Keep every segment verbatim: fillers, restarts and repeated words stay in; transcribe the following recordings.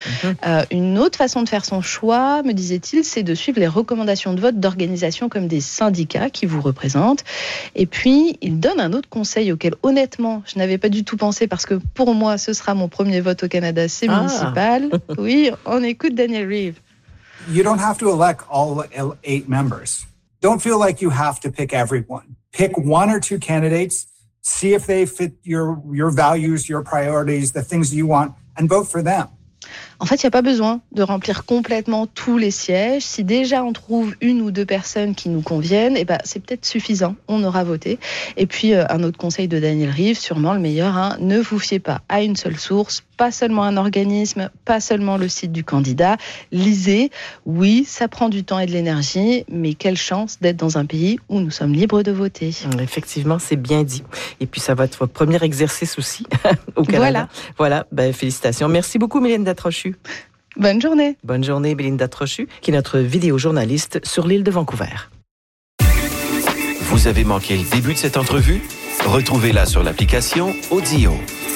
Mm-hmm. Euh, une autre façon de faire son choix, me disait-il, c'est de suivre les recommandations de vote d'organisations comme des syndicats qui vous représentent. Et puis, il donne un autre conseil auquel, honnêtement, je n'avais pas du tout pensé parce que pour moi, ce sera mon premier vote au Canada, c'est Ah. municipal. Oui, on écoute Daniel Reeve. You don't have to elect all eight members. Don't feel like you have to pick everyone. Pick one or two candidates, see if they fit your, your values, your priorities, the things you want, and vote for them. En fait, il n'y a pas besoin de remplir complètement tous les sièges. Si déjà on trouve une ou deux personnes qui nous conviennent, eh ben, c'est peut-être suffisant, on aura voté. Et puis, euh, un autre conseil de Daniel Reeve, sûrement le meilleur, hein, ne vous fiez pas à une seule source, pas seulement un organisme, pas seulement le site du candidat. Lisez, oui, ça prend du temps et de l'énergie, mais quelle chance d'être dans un pays où nous sommes libres de voter. Effectivement, c'est bien dit. Et puis, ça va être votre premier exercice aussi au Canada. Voilà. Voilà, ben, félicitations. Merci beaucoup, Mélinda Trochu. Bonne journée. Bonne journée, Mélinda Trochu, qui est notre vidéojournaliste sur l'île de Vancouver. Vous avez manqué le début de cette entrevue? Retrouvez-la sur l'application Audio.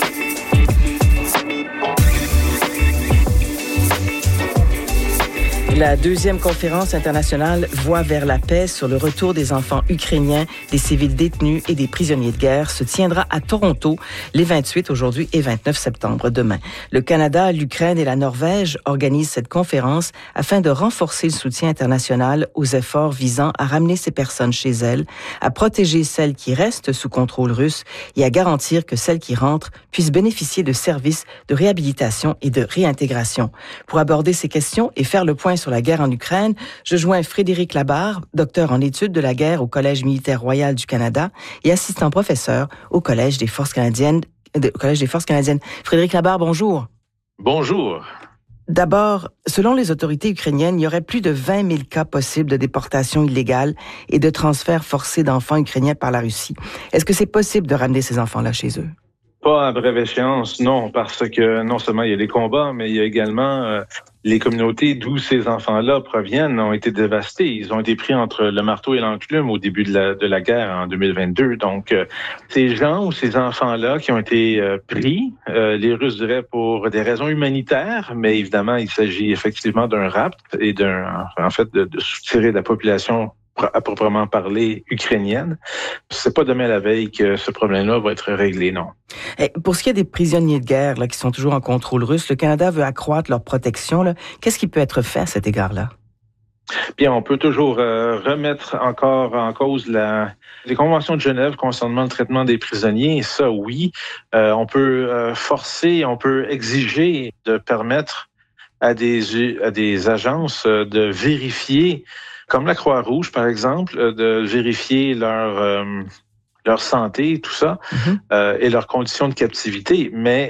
La deuxième conférence internationale Voix vers la paix sur le retour des enfants ukrainiens, des civils détenus et des prisonniers de guerre se tiendra à Toronto les vingt-huit aujourd'hui et vingt-neuf septembre demain. Le Canada, l'Ukraine et la Norvège organisent cette conférence afin de renforcer le soutien international aux efforts visant à ramener ces personnes chez elles, à protéger celles qui restent sous contrôle russe et à garantir que celles qui rentrent puissent bénéficier de services de réhabilitation et de réintégration. Pour aborder ces questions et faire le point sur la guerre en Ukraine, je joins Frédéric Labarre, docteur en études de la guerre au Collège militaire royal du Canada et assistant professeur au Collège des forces canadiennes. Au Collège des forces canadiennes. Frédéric Labarre, bonjour. Bonjour. D'abord, selon les autorités ukrainiennes, il y aurait plus de vingt mille cas possibles de déportation illégale et de transfert forcé d'enfants ukrainiens par la Russie. Est-ce que c'est possible de ramener ces enfants-là chez eux? Pas à brève échéance, non, parce que non seulement il y a des combats, mais il y a également euh, les communautés d'où ces enfants-là proviennent ont été dévastées. Ils ont été pris entre le marteau et l'enclume au début de la, de la guerre en deux mille vingt-deux. Donc, euh, ces gens ou ces enfants-là qui ont été euh, pris, euh, les Russes diraient pour des raisons humanitaires, mais évidemment, il s'agit effectivement d'un rapt et d'un, en fait, de, de soutirer la population à proprement parler ukrainienne. C'est pas demain la veille que ce problème-là va être réglé, non. Et pour ce qui est des prisonniers de guerre là, qui sont toujours en contrôle russe, le Canada veut accroître leur protection. Là. Qu'est-ce qui peut être fait à cet égard-là? Bien, on peut toujours euh, remettre encore en cause la, les conventions de Genève concernant le traitement des prisonniers. Ça, oui. Euh, on peut euh, forcer, on peut exiger de permettre à des, à des agences euh, de vérifier, comme la Croix-Rouge, par exemple, de vérifier leur, euh, leur santé, tout ça, mm-hmm. euh, et leurs conditions de captivité. Mais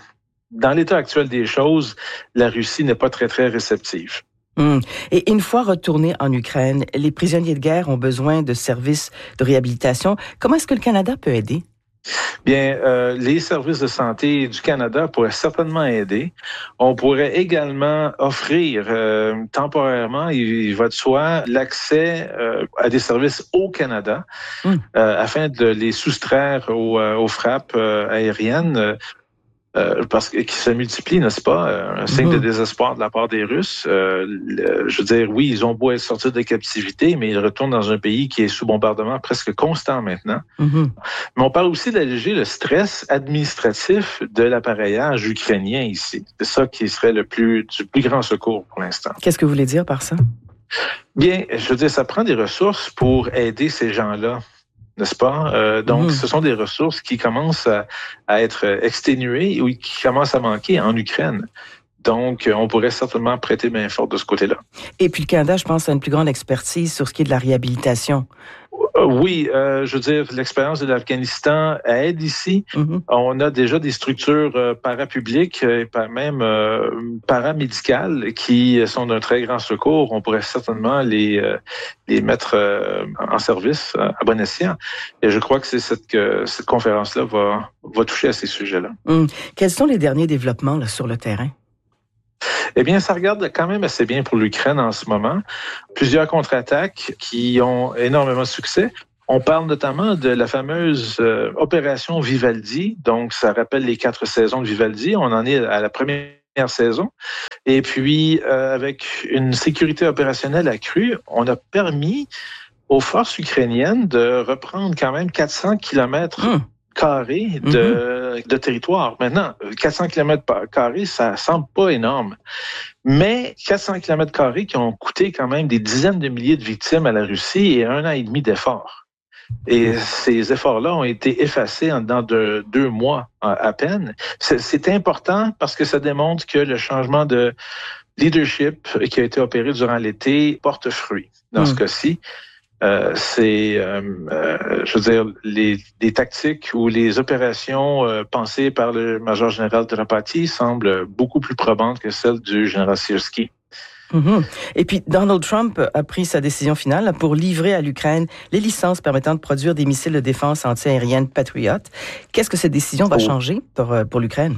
dans l'état actuel des choses, la Russie n'est pas très, très réceptive. Mmh. Et une fois retournés en Ukraine, les prisonniers de guerre ont besoin de services de réhabilitation. Comment est-ce que le Canada peut aider? Bien, euh, les services de santé du Canada pourraient certainement aider. On pourrait également offrir euh, temporairement, il, il va de soi, l'accès euh, à des services au Canada mm. euh, afin de les soustraire aux, euh, aux frappes euh, aériennes. Euh, Euh, parce que qui se multiplient, n'est-ce pas? Un signe mmh. de désespoir de la part des Russes. Euh, le, je veux dire, oui, ils ont beau être sortis de captivité, mais ils retournent dans un pays qui est sous bombardement presque constant maintenant. Mmh. Mais on parle aussi d'alléger le stress administratif de l'appareillage ukrainien ici. C'est ça qui serait le plus du plus grand secours pour l'instant. Qu'est-ce que vous voulez dire par ça? Bien, je veux dire, ça prend des ressources pour aider ces gens-là. N'est-ce pas? Euh, donc, mmh. ce sont des ressources qui commencent à, à être exténuées ou qui commencent à manquer en Ukraine. Donc, on pourrait certainement prêter main forte de ce côté-là. Et puis le Canada, je pense, a une plus grande expertise sur ce qui est de la réhabilitation. Euh, oui, euh, je veux dire, l'expérience de l'Afghanistan aide ici. Mm-hmm. On a déjà des structures euh, parapubliques et même euh, paramédicales qui sont d'un très grand secours. On pourrait certainement les, euh, les mettre euh, en service euh, à bon escient. Et je crois que c'est cette, que cette conférence-là va, va toucher à ces sujets-là. Mm. Quels sont les derniers développements là, sur le terrain? Eh bien, ça regarde quand même assez bien pour l'Ukraine en ce moment. Plusieurs contre-attaques qui ont énormément de succès. On parle notamment de la fameuse euh, opération Vivaldi. Donc, ça rappelle les quatre saisons de Vivaldi. On en est à la première saison. Et puis, euh, avec une sécurité opérationnelle accrue, on a permis aux forces ukrainiennes de reprendre quand même quatre cents kilomètres mmh. carrés de, mmh. de territoire. Maintenant, quatre cents kilomètres carrés, ça semble pas énorme. Mais quatre cents kilomètres carrés qui ont coûté quand même des dizaines de milliers de victimes à la Russie et un an et demi d'efforts. Et ces efforts-là ont été effacés en dedans de deux mois à peine. C'est, c'est important parce que ça démontre que le changement de leadership qui a été opéré durant l'été porte fruit. Dans mmh. ce cas-ci, euh, c'est, euh, euh, je veux dire, les, les tactiques ou les opérations euh, pensées par le major général Drapati semblent beaucoup plus probantes que celles du général Syrski. Mmh. Et puis, Donald Trump a pris sa décision finale pour livrer à l'Ukraine les licences permettant de produire des missiles de défense antiaérienne Patriot. Qu'est-ce que cette décision va oh. changer pour, pour l'Ukraine?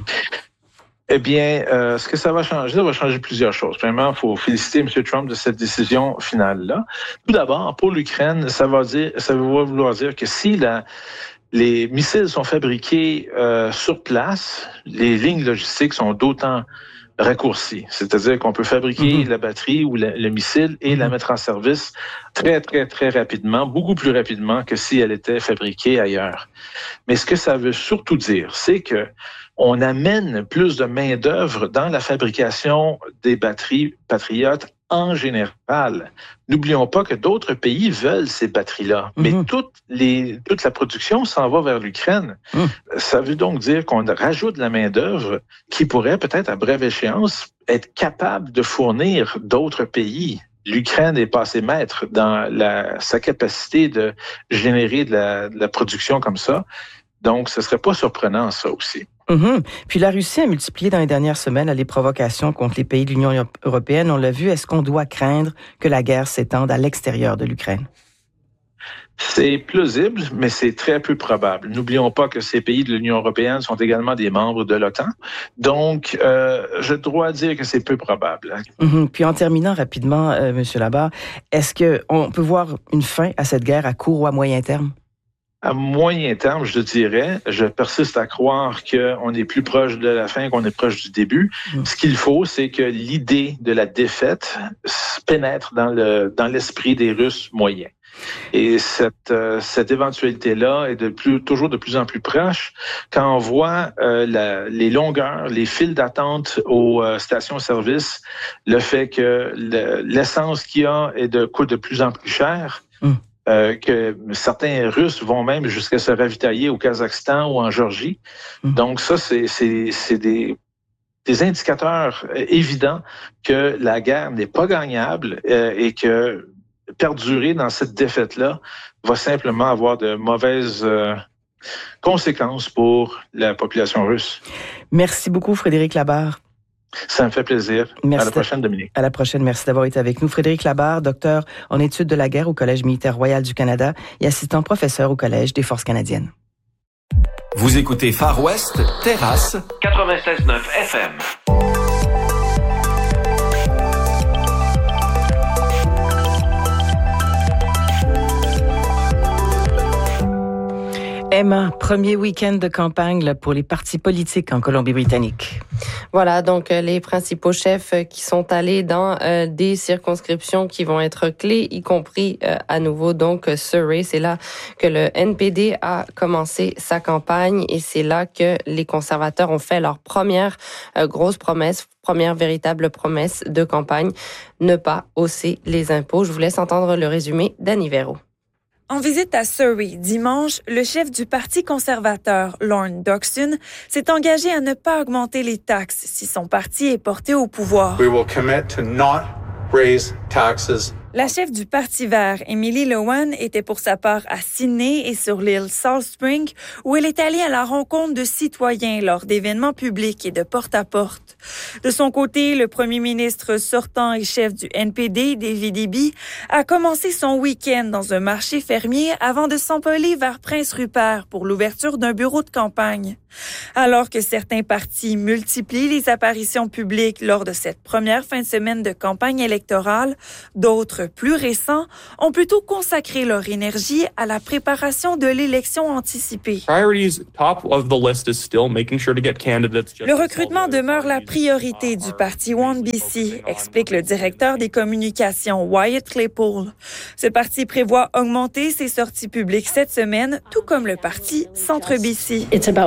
Eh bien, euh, ce que ça va changer, ça va changer plusieurs choses. Premièrement, il faut féliciter M. Trump de cette décision finale-là. Tout d'abord, pour l'Ukraine, ça va dire, ça va vouloir dire que si la, les missiles sont fabriqués euh, sur place, les lignes logistiques sont d'autant raccourci. C'est-à-dire qu'on peut fabriquer mm-hmm. la batterie ou la, le missile et mm-hmm. la mettre en service très, très, très rapidement, beaucoup plus rapidement que si elle était fabriquée ailleurs. Mais ce que ça veut surtout dire, c'est que on amène plus de main-d'œuvre dans la fabrication des batteries patriotes en général. N'oublions pas que d'autres pays veulent ces batteries-là, mm-hmm. mais toute, les, toute la production s'en va vers l'Ukraine. Mm. Ça veut donc dire qu'on rajoute de la main-d'œuvre qui pourrait peut-être, à brève échéance, être capable de fournir d'autres pays. L'Ukraine est passée maître dans la, sa capacité de générer de la, de la production comme ça. Donc, ce ne serait pas surprenant, ça aussi. Mmh. Puis la Russie a multiplié dans les dernières semaines les provocations contre les pays de l'Union européenne. On l'a vu, est-ce qu'on doit craindre que la guerre s'étende à l'extérieur de l'Ukraine? C'est plausible, mais c'est très peu probable. N'oublions pas que ces pays de l'Union européenne sont également des membres de l'OTAN. Donc, euh, je dois dire que c'est peu probable. Mmh. Puis en terminant rapidement, euh, M. Labarre, est-ce qu'on peut voir une fin à cette guerre à court ou à moyen terme? À moyen terme, je dirais, je persiste à croire qu'on est plus proche de la fin qu'on est proche du début. Mmh. Ce qu'il faut, c'est que l'idée de la défaite pénètre dans le dans l'esprit des Russes moyens. Et cette euh, cette éventualité-là est de plus toujours de plus en plus proche quand on voit euh, la, les longueurs, les files d'attente aux euh, stations-service, le fait que le, l'essence qu'il y a est de coûte de plus en plus cher. Mmh. Euh, que certains Russes vont même jusqu'à se ravitailler au Kazakhstan ou en Géorgie. Mmh. Donc ça, c'est, c'est, c'est des, des indicateurs évidents que la guerre n'est pas gagnable euh, et que perdurer dans cette défaite-là va simplement avoir de mauvaises euh, conséquences pour la population russe. Merci beaucoup, Frédéric Labarre. Ça me fait plaisir. Merci. À la prochaine, Dominique. À la prochaine. Merci d'avoir été avec nous. Frédéric Labarre, docteur en études de la guerre au Collège militaire royal du Canada et assistant professeur au Collège des forces canadiennes. Vous écoutez Far West, Terrasse, quatre-vingt-seize neuf F M. Emma, premier week-end de campagne là, pour les partis politiques en Colombie-Britannique. Voilà, donc euh, les principaux chefs euh, qui sont allés dans euh, des circonscriptions qui vont être clés, y compris euh, à nouveau donc Surrey. C'est là que le N P D a commencé sa campagne et c'est là que les conservateurs ont fait leur première euh, grosse promesse, première véritable promesse de campagne, ne pas hausser les impôts. Je vous laisse entendre le résumé d'Annie Véro. En visite à Surrey dimanche, le chef du Parti conservateur, Lorne Doxton, s'est engagé à ne pas augmenter les taxes si son parti est porté au pouvoir. We will commit to not raise taxes. La chef du Parti vert, Emily Lowan, était pour sa part à Sydney et sur l'île Salt Spring, où elle est allée à la rencontre de citoyens lors d'événements publics et de porte-à-porte. De son côté, le premier ministre sortant et chef du N P D, David Eby, a commencé son week-end dans un marché fermier avant de s'envoler vers Prince Rupert pour l'ouverture d'un bureau de campagne. Alors que certains partis multiplient les apparitions publiques lors de cette première fin de semaine de campagne électorale, d'autres d'autres plus récents ont plutôt consacré leur énergie à la préparation de l'élection anticipée. Le recrutement demeure la priorité du parti One B C, explique le directeur des communications Wyatt Claypool. Ce parti prévoit augmenter ses sorties publiques cette semaine, tout comme le parti Centre B C.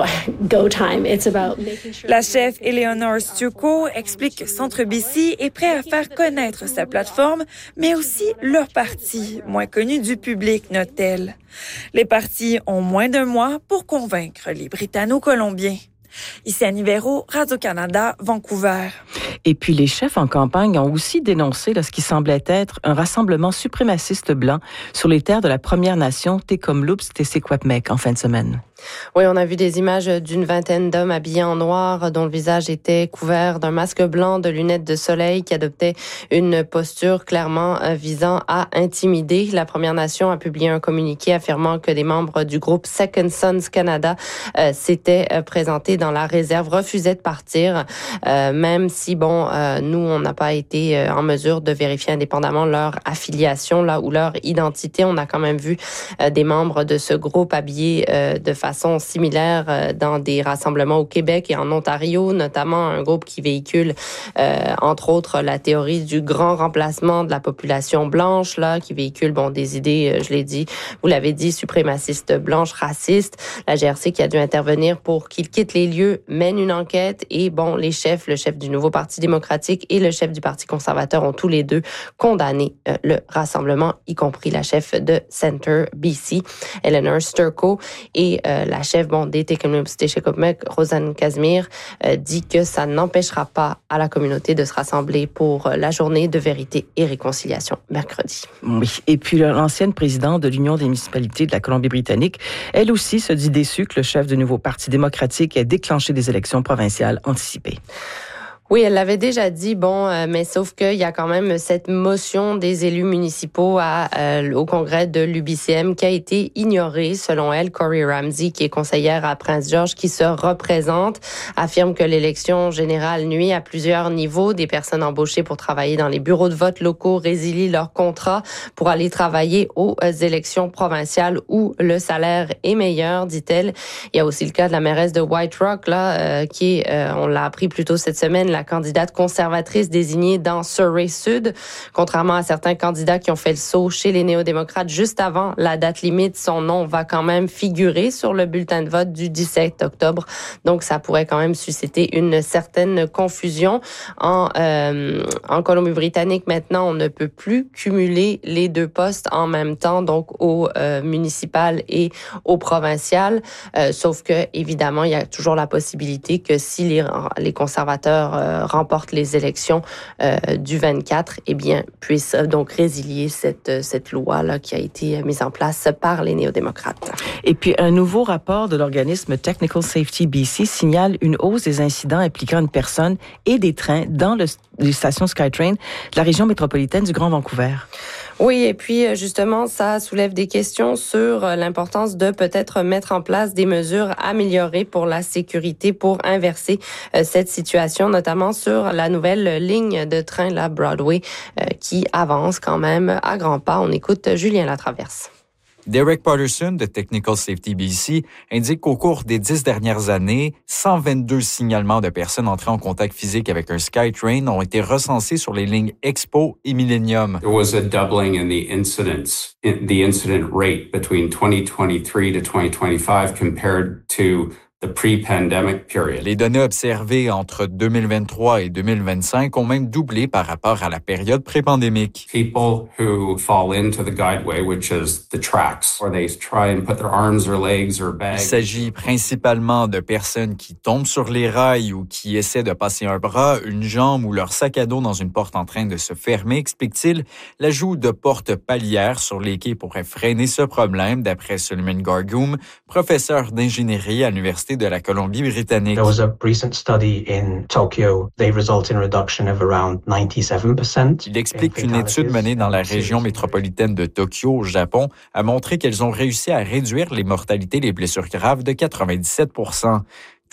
La chef Eleanor Sturckow explique que Centre B C est prêt à faire connaître sa plateforme, mais aussi leur parti, moins connu du public, note-t-elle. Les partis ont moins d'un mois pour convaincre les Britanno-Colombiens. Ici Annie Véro, Radio-Canada, Vancouver. Et puis les chefs en campagne ont aussi dénoncé là, ce qui semblait être un rassemblement suprémaciste blanc sur les terres de la Première Nation Tecumloops-Tessé-Quatmec en fin de semaine. Oui, on a vu des images d'une vingtaine d'hommes habillés en noir dont le visage était couvert d'un masque blanc, de lunettes de soleil qui adoptaient une posture clairement visant à intimider. La Première Nation a publié un communiqué affirmant que des membres du groupe Second Sons Canada euh, s'étaient euh, présentés dans la réserve, refusaient de partir, euh, même si, bon, euh, nous, on n'a pas été euh, en mesure de vérifier indépendamment leur affiliation là ou leur identité. On a quand même vu euh, des membres de ce groupe habillés euh, de façon similaire dans des rassemblements au Québec et en Ontario, notamment un groupe qui véhicule, euh, entre autres, la théorie du grand remplacement de la population blanche, là, qui véhicule, bon, des idées, je l'ai dit, vous l'avez dit, suprémacistes blanches, racistes. La G R C qui a dû intervenir pour qu'il quitte les lieux mène une enquête et, bon, les chefs, le chef du nouveau Parti démocratique et le chef du Parti conservateur ont tous les deux condamné euh, le rassemblement, y compris la chef de Centre B C, Eleanor Sturckow, et euh, la chef bon, des Tecumloops-Tessé-Quatmec, Rosanne Casimir, euh, dit que ça n'empêchera pas à la communauté de se rassembler pour la journée de vérité et réconciliation mercredi. Oui. Et puis l'ancienne présidente de l'Union des municipalités de la Colombie-Britannique, elle aussi se dit déçue que le chef du nouveau Parti démocratique ait déclenché des élections provinciales anticipées. Oui, elle l'avait déjà dit, bon, euh, mais sauf qu'il y a quand même cette motion des élus municipaux à, euh, au congrès de l'U B C M qui a été ignorée, selon elle. Corey Ramsey, qui est conseillère à Prince George, qui se représente, affirme que l'élection générale nuit à plusieurs niveaux. Des personnes embauchées pour travailler dans les bureaux de vote locaux résilient leur contrat pour aller travailler aux élections provinciales où le salaire est meilleur, dit-elle. Il y a aussi le cas de la mairesse de White Rock, là, euh, qui est, euh, on l'a appris plus tôt cette semaine, la candidate conservatrice désignée dans Surrey Sud. Contrairement à certains candidats qui ont fait le saut chez les néo-démocrates juste avant la date limite, son nom va quand même figurer sur le bulletin de vote du dix-sept octobre. Donc, ça pourrait quand même susciter une certaine confusion. En, euh, en Colombie-Britannique, maintenant, on ne peut plus cumuler les deux postes en même temps, donc au euh, municipal et au provincial. Euh, sauf que, évidemment, il y a toujours la possibilité que si les, les conservateurs euh, remporte les élections euh, du vingt-quatre, eh bien, puisse donc résilier cette, cette loi-là qui a été mise en place par les néo-démocrates. Et puis, un nouveau rapport de l'organisme Technical Safety B C signale une hausse des incidents impliquant une personne et des trains dans le, les stations SkyTrain de la région métropolitaine du Grand Vancouver. Oui, et puis justement, ça soulève des questions sur l'importance de peut-être mettre en place des mesures améliorées pour la sécurité, pour inverser euh, cette situation, notamment sur la nouvelle ligne de train, la Broadway, euh, qui avance quand même à grands pas. On écoute Julien Latraverse. Derek Patterson de Technical Safety B C indique qu'au cours des dix dernières années, cent vingt-deux signalements de personnes entrées en contact physique avec un SkyTrain ont été recensés sur les lignes Expo et Millennium. There was a doubling in the incidents, in the incident rate between twenty twenty-three to twenty twenty-five compared to the pre-pandemic period. Les données observées entre deux mille vingt-trois et deux mille vingt-cinq ont même doublé par rapport à la période pré-pandémique. People who fall into the guideway, which is the tracks, or they try and put their arms or legs or bags. Il s'agit principalement de personnes qui tombent sur les rails ou qui essaient de passer un bras, une jambe ou leur sac à dos dans une porte en train de se fermer, explique-t-il. L'ajout de portes palières sur les quais pourrait freiner ce problème, d'après Suleiman Gargoum, professeur d'ingénierie à l'Université de la Colombie-Britannique. There was a recent study in Tokyo. They result in a reduction of around ninety-seven percent. Il explique qu'une étude menée dans la région métropolitaine de Tokyo, au Japon, a montré qu'elles ont réussi à réduire les mortalités et les blessures graves de quatre-vingt-dix-sept pour cent.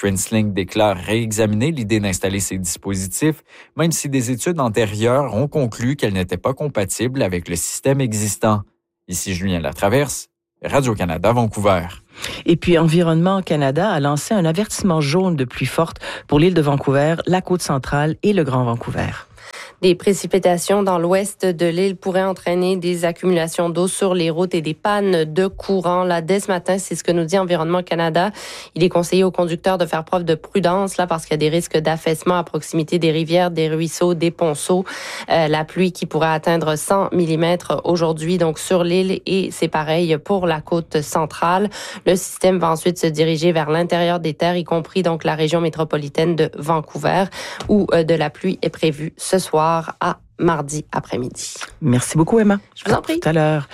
TransLink déclare réexaminer l'idée d'installer ces dispositifs, même si des études antérieures ont conclu qu'elles n'étaient pas compatibles avec le système existant. Ici Julien Latraverse, Radio-Canada, Vancouver. Et puis, Environnement Canada a lancé un avertissement jaune de pluie forte pour l'île de Vancouver, la Côte-Centrale et le Grand Vancouver. Des précipitations dans l'ouest de l'île pourraient entraîner des accumulations d'eau sur les routes et des pannes de courant. Là, dès ce matin, c'est ce que nous dit Environnement Canada. Il est conseillé aux conducteurs de faire preuve de prudence là parce qu'il y a des risques d'affaissement à proximité des rivières, des ruisseaux, des ponceaux. Euh, la pluie qui pourrait atteindre cent millimètres aujourd'hui donc sur l'île et c'est pareil pour la côte centrale. Le système va ensuite se diriger vers l'intérieur des terres, y compris donc la région métropolitaine de Vancouver où euh, de la pluie est prévue ce soir à mardi après-midi. Merci beaucoup, Emma. Je vous en prie. À tout à l'heure.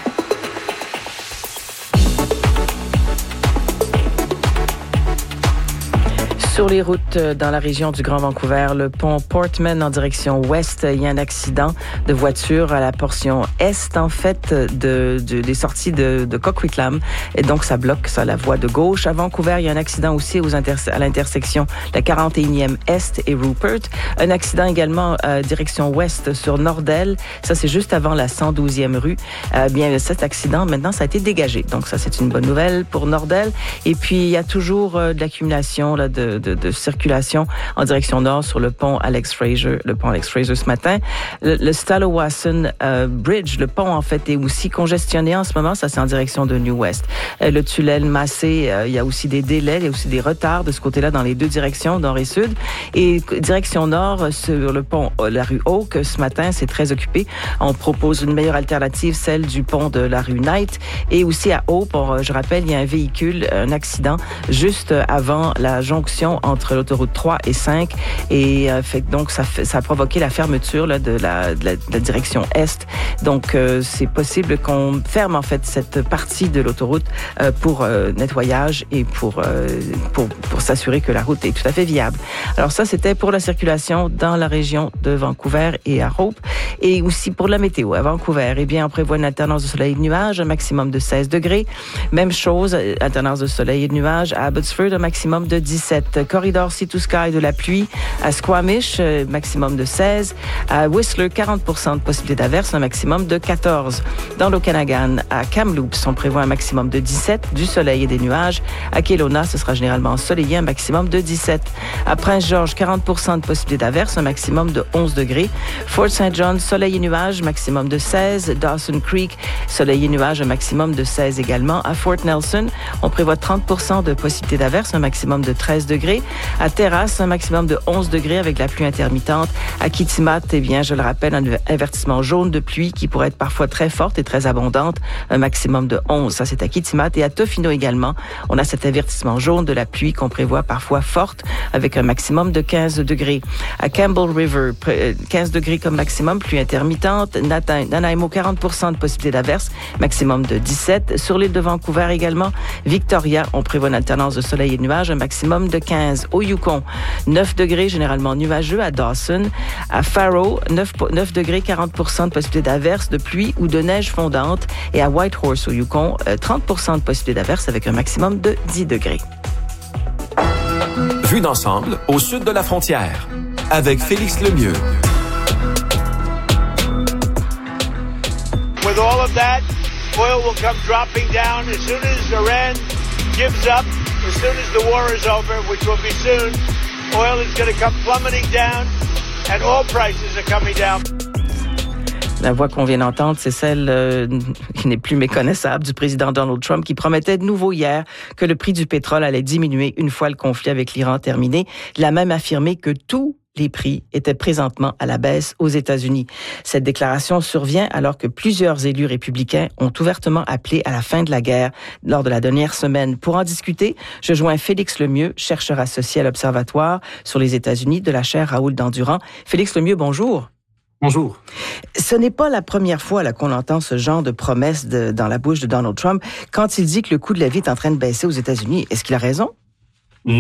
Sur les routes dans la région du Grand Vancouver, le pont Portman en direction ouest, il y a un accident de voiture à la portion est, en fait, de, de des sorties de, de Coquitlam. Et donc, ça bloque ça, la voie de gauche. À Vancouver, il y a un accident aussi aux inter- à l'intersection de la quarante et unième Est et Rupert. Un accident également euh, direction ouest sur Nordel. Ça, c'est juste avant la cent douzième rue. Euh, bien, cet accident, maintenant, ça a été dégagé. Donc, ça, c'est une bonne nouvelle pour Nordel. Et puis, il y a toujours euh, de l'accumulation là, de, de De, de circulation en direction nord sur le pont Alex Fraser, le pont Alex Fraser ce matin. Le, le Stallowasson euh, Bridge, le pont en fait est aussi congestionné en ce moment, ça c'est en direction de New West. Euh, le tunnel Massé, euh, il y a aussi des délais, il y a aussi des retards de ce côté-là dans les deux directions, nord et sud. Et direction nord sur le pont, euh, la rue Oak, ce matin c'est très occupé. On propose une meilleure alternative, celle du pont de la rue Knight. Et aussi à Hope, on, je rappelle, il y a un véhicule, un accident juste avant la jonction entre l'autoroute trois et cinq et euh, fait donc ça, fait, ça a provoqué la fermeture là, de, la, de, la, de la direction est. Donc euh, c'est possible qu'on ferme en fait cette partie de l'autoroute euh, pour euh, nettoyage et pour, euh, pour pour s'assurer que la route est tout à fait viable. Alors ça c'était pour la circulation dans la région de Vancouver et à Hope et aussi pour la météo à Vancouver. Eh bien on prévoit une alternance de soleil et de nuages, un maximum de seize degrés. Même chose, alternance de soleil et de nuages à Abbotsford, un maximum de dix-sept. Corridor Sea to Sky de la pluie. À Squamish, euh, maximum de seize. À Whistler, quarante pour cent de possibilité d'averse, un maximum de quatorze. Dans l'Okanagan, à Kamloops, on prévoit un maximum de dix-sept, du soleil et des nuages. À Kelowna, ce sera généralement ensoleillé, un maximum de dix-sept. À Prince-Georges, quarante pour cent de possibilité d'averse, un maximum de onze degrés. Fort Saint John, soleil et nuages, maximum de seize. Dawson Creek, soleil et nuages, un maximum de seize également. À Fort Nelson, on prévoit trente pour cent de possibilité d'averse, un maximum de treize degrés. À Terrasse, un maximum de onze degrés avec la pluie intermittente. À Kitimat, eh bien, je le rappelle, un avertissement jaune de pluie qui pourrait être parfois très forte et très abondante, un maximum de onze. Ça, c'est à Kitimat. Et à Tofino également, on a cet avertissement jaune de la pluie qu'on prévoit parfois forte avec un maximum de quinze degrés. À Campbell River, quinze degrés comme maximum, pluie intermittente. Nanaimo, quarante pour cent de possibilité d'averse, maximum de dix-sept. Sur l'île de Vancouver également, Victoria, on prévoit une alternance de soleil et de nuages, un maximum de quinze. Au Yukon, neuf degrés, généralement nuageux. À Dawson, à Faro, neuf, neuf degrés, quarante pour cent de possibilité d'averse, de pluie ou de neige fondante. Et à Whitehorse, au Yukon, trente pour cent de possibilité d'averse avec un maximum de dix degrés. Vue d'ensemble au sud de la frontière, avec Félix Lemieux. With all of that, oil will come dropping down as soon as Iran gives up. As soon as the war is over, which will be soon, oil is going to come plummeting down and all prices are coming down. La voix qu'on vient d'entendre, c'est celle euh, qui n'est plus méconnaissable du président Donald Trump qui promettait de nouveau hier que le prix du pétrole allait diminuer une fois le conflit avec l'Iran terminé. Il a même affirmé que tout les prix étaient présentement à la baisse aux États-Unis. Cette déclaration survient alors que plusieurs élus républicains ont ouvertement appelé à la fin de la guerre lors de la dernière semaine. Pour en discuter, je joins Félix Lemieux, chercheur associé à l'Observatoire sur les États-Unis de la chaire Raoul Dandurand. Félix Lemieux, bonjour. Bonjour. Ce n'est pas la première fois là, qu'on entend ce genre de promesses de, dans la bouche de Donald Trump quand il dit que le coût de la vie est en train de baisser aux États-Unis. Est-ce qu'il a raison? Non.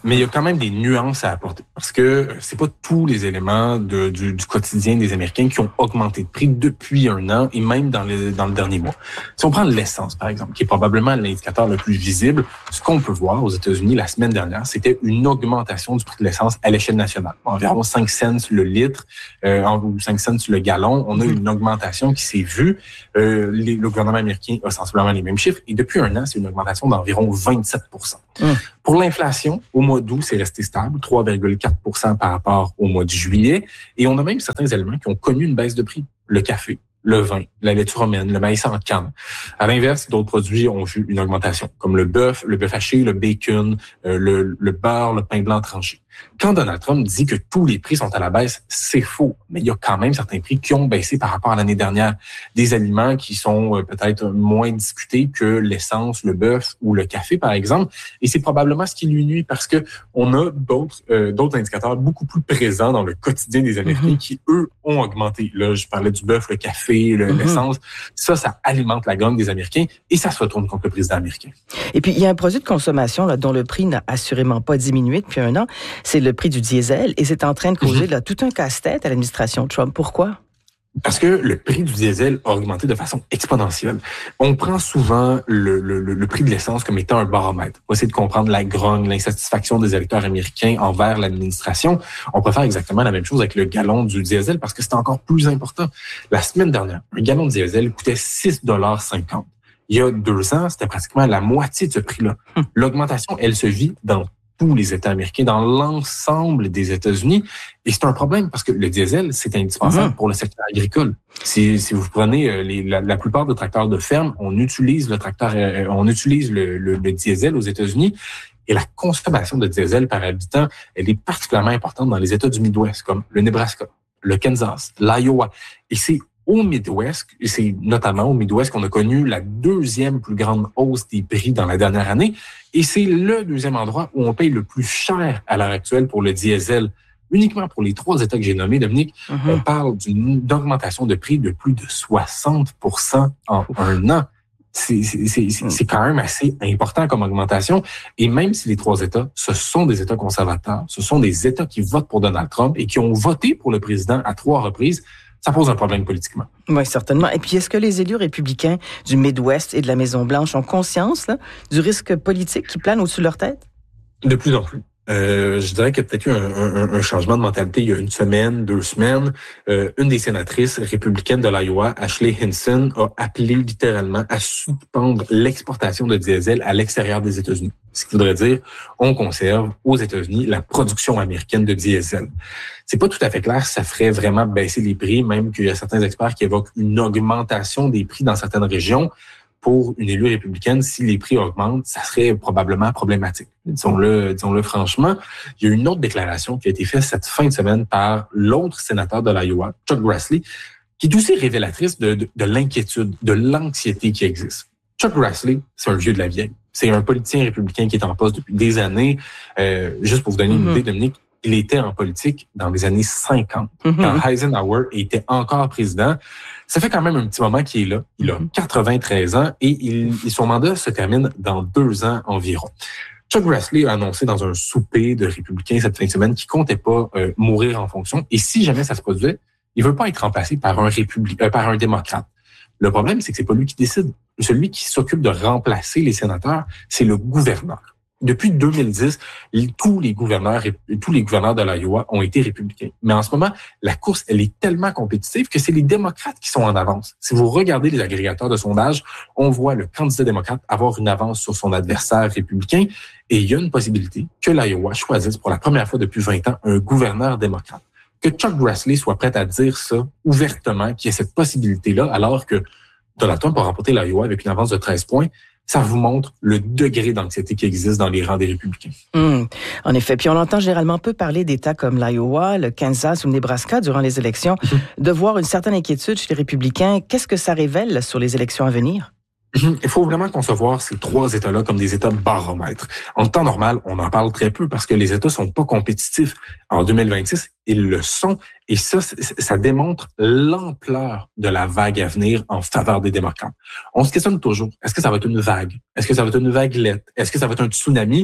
mais il y a quand même des nuances à apporter parce que c'est pas tous les éléments de, du, du quotidien des Américains qui ont augmenté de prix depuis un an et même dans le, dans le dernier mois. Si on prend l'essence, par exemple, qui est probablement l'indicateur le plus visible, ce qu'on peut voir aux États-Unis la semaine dernière, c'était une augmentation du prix de l'essence à l'échelle nationale. Environ cinq cents le litre euh, ou cinq cents le gallon. On a une augmentation qui s'est vue. Euh, les, le gouvernement américain a sensiblement les mêmes chiffres et depuis un an, c'est une augmentation d'environ vingt-sept pour cent. Mmh. Pour l'inflation, au mois d'août, c'est resté stable, trois virgule quatre pour cent par rapport au mois de juillet. Et on a même certains éléments qui ont connu une baisse de prix. Le café, le vin, la laitue romaine, le maïs en canne. À l'inverse, d'autres produits ont vu une augmentation, comme le bœuf, le bœuf haché, le bacon, euh, le, le beurre, le pain blanc tranché. Quand Donald Trump dit que tous les prix sont à la baisse, c'est faux. Mais il y a quand même certains prix qui ont baissé par rapport à l'année dernière. Des aliments qui sont euh, peut-être moins discutés que l'essence, le bœuf ou le café, par exemple. Et c'est probablement ce qui lui nuit parce que on a d'autres euh, d'autres indicateurs beaucoup plus présents dans le quotidien des Américains mm-hmm. qui, eux, ont augmenté. Là, je parlais du bœuf, le café, le, mm-hmm. l'essence. Ça, ça alimente la gagne des Américains et ça se retourne contre le président américain. Et puis, il y a un produit de consommation là, dont le prix n'a assurément pas diminué depuis un an. C'est le prix du diesel et c'est en train de causer là, tout un casse-tête à l'administration Trump. Pourquoi? Parce que le prix du diesel a augmenté de façon exponentielle. On prend souvent le, le, le prix de l'essence comme étant un baromètre. On essaie de comprendre la grogne, l'insatisfaction des électeurs américains envers l'administration. On peut faire exactement la même chose avec le gallon du diesel parce que c'est encore plus important. La semaine dernière, un gallon de diesel coûtait six dollars cinquante. Il y a deux ans, c'était pratiquement la moitié de ce prix-là. Hum. L'augmentation, elle se vit dans tous les États américains, dans l'ensemble des États-Unis. Et c'est un problème parce que le diesel, c'est indispensable mmh. pour le secteur agricole. Si, si vous prenez les, la, la plupart des tracteurs de ferme, on utilise le tracteur, euh, on utilise le, le, le diesel aux États-Unis. Et la consommation de diesel par habitant, elle est particulièrement importante dans les États du Midwest, comme le Nebraska, le Kansas, l'Iowa. Et c'est au Midwest, et c'est notamment au Midwest qu'on a connu la deuxième plus grande hausse des prix dans la dernière année. Et c'est le deuxième endroit où on paye le plus cher à l'heure actuelle pour le diesel. Uniquement pour les trois États que j'ai nommés, Dominique, mm-hmm. on parle d'une augmentation de prix de plus de soixante pour cent en un an. C'est, c'est, c'est, c'est quand même assez important comme augmentation. Et même si les trois États, ce sont des États conservateurs, ce sont des États qui votent pour Donald Trump et qui ont voté pour le président à trois reprises, ça pose un problème politiquement. Oui, certainement. Et puis, est-ce que les élus républicains du Midwest et de la Maison-Blanche ont conscience là, du risque politique qui plane au-dessus de leur tête? De plus en plus. Euh, je dirais qu'il y a peut-être eu un, un, un changement de mentalité il y a une semaine, deux semaines. Euh, une des sénatrices républicaines de l'Iowa, Ashley Hinson, a appelé littéralement à suspendre l'exportation de diesel à l'extérieur des États-Unis. Ce qui voudrait dire, on conserve aux États-Unis la production américaine de diesel. C'est pas tout à fait clair si ça ferait vraiment baisser les prix, même qu'il y a certains experts qui évoquent une augmentation des prix dans certaines régions. Pour une élue républicaine, si les prix augmentent, ça serait probablement problématique. Disons-le, disons-le franchement. Il y a une autre déclaration qui a été faite cette fin de semaine par l'autre sénateur de l'Iowa, Chuck Grassley, qui est aussi révélatrice de, de, de l'inquiétude, de l'anxiété qui existe. Chuck Grassley, c'est un vieux de la vieille. C'est un politicien républicain qui est en poste depuis des années. Euh, juste pour vous donner mm-hmm. une idée, Dominique, il était en politique dans les années cinquante, mm-hmm. quand Eisenhower était encore président. Ça fait quand même un petit moment qu'il est là. Il a quatre-vingt-treize ans et il, son mandat se termine dans deux ans environ. Chuck Grassley a annoncé dans un souper de républicains cette fin de semaine qu'il comptait pas euh, mourir en fonction. Et si jamais ça se produisait, il veut pas être remplacé par un républicain, euh, par un démocrate. Le problème, c'est que c'est pas lui qui décide. Celui qui s'occupe de remplacer les sénateurs, c'est le gouverneur. Depuis deux mille dix, tous les gouverneurs, tous les gouverneurs de l'Iowa ont été républicains. Mais en ce moment, la course, elle est tellement compétitive que c'est les démocrates qui sont en avance. Si vous regardez les agrégateurs de sondage, on voit le candidat démocrate avoir une avance sur son adversaire républicain. Et il y a une possibilité que l'Iowa choisisse pour la première fois depuis vingt ans un gouverneur démocrate. Que Chuck Grassley soit prêt à dire ça ouvertement, qu'il y ait cette possibilité-là, alors que Donald Trump a remporté l'Iowa avec une avance de treize points, ça vous montre le degré d'anxiété qui existe dans les rangs des républicains. Mmh. En effet. Puis on entend généralement peu parler d'États comme l'Iowa, le Kansas ou le Nebraska durant les élections. Mmh. De voir une certaine inquiétude chez les républicains, qu'est-ce que ça révèle sur les élections à venir? Il faut vraiment concevoir ces trois États-là comme des États baromètres. En temps normal, on en parle très peu parce que les États sont pas compétitifs. En deux mille vingt-six, ils le sont. Et ça, ça démontre l'ampleur de la vague à venir en faveur des démocrates. On se questionne toujours. Est-ce que ça va être une vague? Est-ce que ça va être une vaguelette? Est-ce que ça va être un tsunami?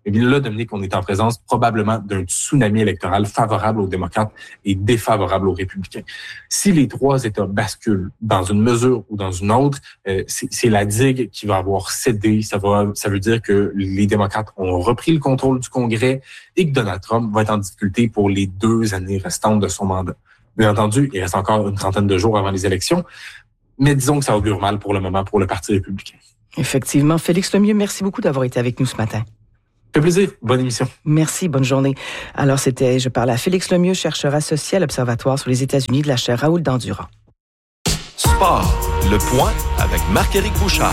eh bien là, Dominique, on est en présence probablement d'un tsunami électoral favorable aux démocrates et défavorable aux républicains. Si les trois États basculent dans une mesure ou dans une autre, euh, c'est, c'est la digue qui va avoir cédé. Ça va, ça veut dire que les démocrates ont repris le contrôle du Congrès et que Donald Trump va être en difficulté pour les deux années restantes de son mandat. Bien entendu, il reste encore une trentaine de jours avant les élections, mais disons que ça augure mal pour le moment pour le Parti républicain. Effectivement. Félix Lemieux, merci beaucoup d'avoir été avec nous ce matin. Ça fait plaisir. Bonne émission. Merci. Bonne journée. Alors, c'était, je parle à Félix Lemieux, chercheur associé à l'Observatoire sur les États-Unis de la chaire Raoul Dandurand. Sport, le point avec Marc-Éric Bouchard.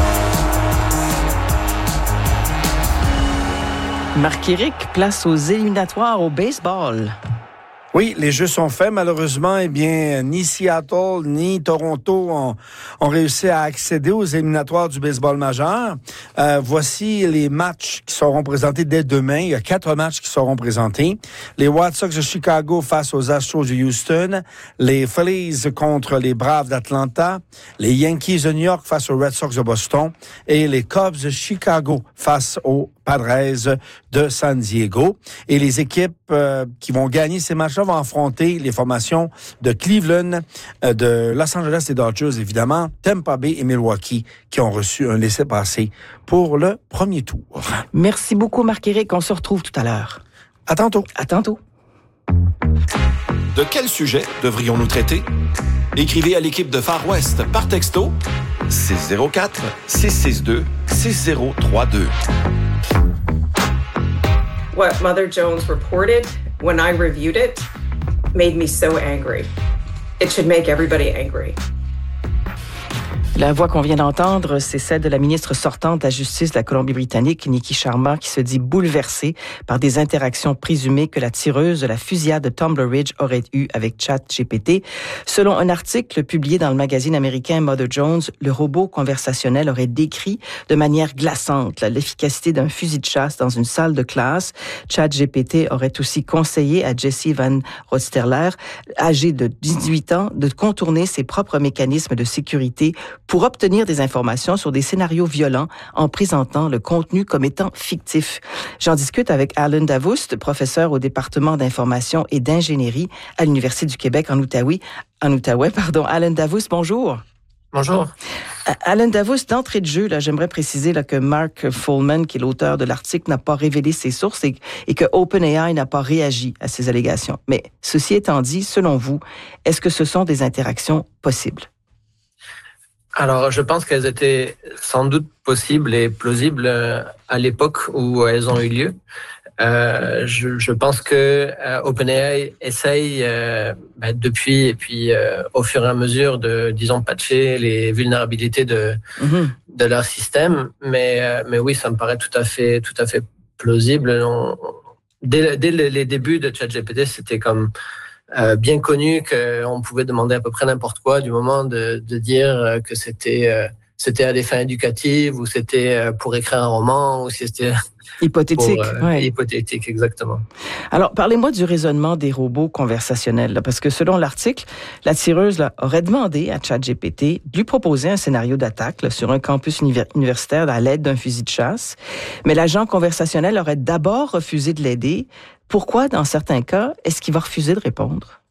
Marc-Éric, place aux éliminatoires au baseball. Oui, les jeux sont faits. Malheureusement, eh bien, ni Seattle ni Toronto ont, ont réussi à accéder aux éliminatoires du baseball majeur. Euh, voici les matchs qui seront présentés dès demain. Il y a quatre matchs qui seront présentés. Les White Sox de Chicago face aux Astros de Houston. Les Phillies contre les Braves d'Atlanta. Les Yankees de New York face aux Red Sox de Boston. Et les Cubs de Chicago face aux Padres de San Diego. Et les équipes euh, qui vont gagner ces matchs vont affronter les formations de Cleveland, euh, de Los Angeles et Dodgers, évidemment, Tampa Bay et Milwaukee, qui ont reçu un laissez-passer pour le premier tour. Merci beaucoup, Marc-Éric. On se retrouve tout à l'heure. À tantôt. À tantôt. De quel sujet devrions-nous traiter? Écrivez à l'équipe de Far West par texto six zéro quatre, six six deux, six zéro trois deux. What Mother Jones reported, when I reviewed it, made me so angry. It should make everybody angry. La voix qu'on vient d'entendre, c'est celle de la ministre sortante de la Justice de la Colombie-Britannique, Nikki Sharma, qui se dit bouleversée par des interactions présumées que la tireuse de la fusillade de Tumbler Ridge aurait eues avec ChatGPT. Selon un article publié dans le magazine américain Mother Jones, le robot conversationnel aurait décrit de manière glaçante l'efficacité d'un fusil de chasse dans une salle de classe. ChatGPT aurait aussi conseillé à Jesse Van Rosterler, âgé de dix-huit ans, de contourner ses propres mécanismes de sécurité pour obtenir des informations sur des scénarios violents en présentant le contenu comme étant fictif. J'en discute avec Alan Davoust, professeur au département d'information et d'ingénierie à l'Université du Québec en Outaouais. En Outaouais, pardon. Alan Davoust, bonjour. Bonjour. Alan Davoust, d'entrée de jeu, là, j'aimerais préciser là, que Mark Fullman, qui est l'auteur de l'article, n'a pas révélé ses sources et, et que OpenAI n'a pas réagi à ces allégations. Mais ceci étant dit, selon vous, est-ce que ce sont des interactions possibles? Alors, je pense qu'elles étaient sans doute possibles et plausibles à l'époque où elles ont eu lieu. Euh, je, je pense que euh, OpenAI essaye euh, bah, depuis et puis euh, au fur et à mesure de, disons, patcher les vulnérabilités de mm-hmm. de leur système. Mais euh, mais oui, ça me paraît tout à fait tout à fait plausible. On, dès dès les débuts de ChatGPT, c'était comme Euh, bien connu qu'on pouvait demander à peu près n'importe quoi du moment de, de dire que c'était euh, c'était à des fins éducatives ou c'était pour écrire un roman ou si c'était hypothétique. Pour, euh, ouais. Hypothétique, exactement. Alors, parlez-moi du raisonnement des robots conversationnels, là, parce que selon l'article, la tireuse là, aurait demandé à ChatGPT de lui proposer un scénario d'attaque là, sur un campus univers- universitaire à l'aide d'un fusil de chasse, mais l'agent conversationnel aurait d'abord refusé de l'aider. Pourquoi, dans certains cas, est-ce qu'il va refuser de répondre?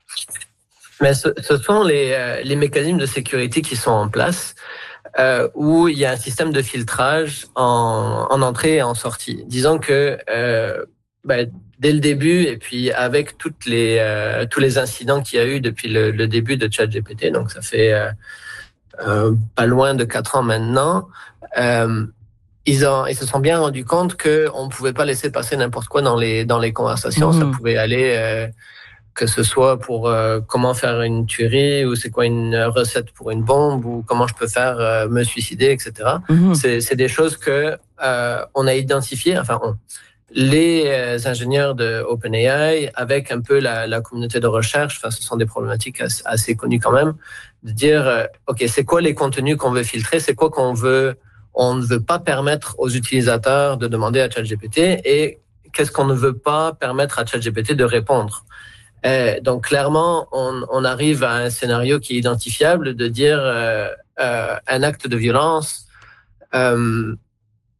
Mais ce, ce sont les, euh, les mécanismes de sécurité qui sont en place, euh, où il y a un système de filtrage en, en entrée et en sortie. Disons que euh, ben, dès le début, et puis avec toutes les, euh, tous les incidents qu'il y a eu depuis le, le début de ChatGPT, donc ça fait euh, euh, pas loin de quatre ans maintenant, euh, Ils, ont, ils se sont bien rendus compte qu'on ne pouvait pas laisser passer n'importe quoi dans les, dans les conversations. Mmh. Ça pouvait aller, euh, que ce soit pour euh, comment faire une tuerie, ou c'est quoi une recette pour une bombe, ou comment je peux faire euh, me suicider, et cetera. Mmh. C'est, c'est des choses que euh, on a identifiées, enfin, on, les euh, ingénieurs de OpenAI, avec un peu la, la communauté de recherche, enfin, ce sont des problématiques assez, assez connues quand même, de dire, euh, OK, c'est quoi les contenus qu'on veut filtrer, c'est quoi qu'on veut... On ne veut pas permettre aux utilisateurs de demander à ChatGPT et qu'est-ce qu'on ne veut pas permettre à ChatGPT de répondre. Et donc clairement, on, on arrive à un scénario qui est identifiable de dire euh, euh, un acte de violence, euh,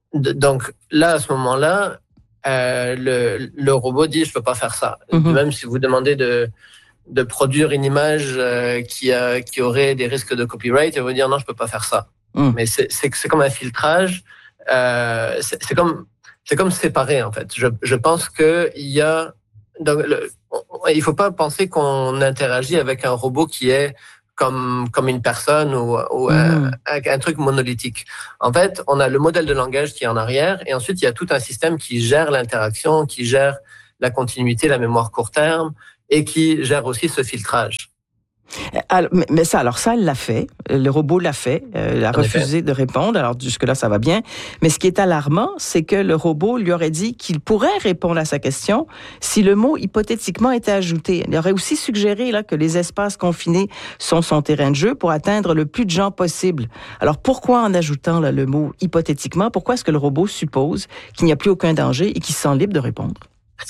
donc là, à ce moment-là, euh, le, le robot dit je peux pas faire ça. Mm-hmm. Même si vous demandez de de produire une image euh, qui a qui aurait des risques de copyright, il va vous dire non, je peux pas faire ça. Mm. Mais c'est c'est c'est comme un filtrage. Euh, c'est, c'est comme c'est comme séparé en fait. Je je pense que il y a donc le, il faut pas penser qu'on interagit avec un robot qui est comme comme une personne ou, ou mmh. un, un truc monolithique. En fait, on a le modèle de langage qui est en arrière et ensuite il y a tout un système qui gère l'interaction, qui gère la continuité, la mémoire court terme et qui gère aussi ce filtrage. Alors, mais ça, alors ça, elle l'a fait. Le robot l'a fait. Euh, a en refusé effet. de répondre. Alors, jusque-là, ça va bien. Mais ce qui est alarmant, c'est que le robot lui aurait dit qu'il pourrait répondre à sa question si le mot hypothétiquement était ajouté. Il aurait aussi suggéré là, que les espaces confinés sont son terrain de jeu pour atteindre le plus de gens possible. Alors, pourquoi en ajoutant là, le mot hypothétiquement, pourquoi est-ce que le robot suppose qu'il n'y a plus aucun danger et qu'il se sent libre de répondre?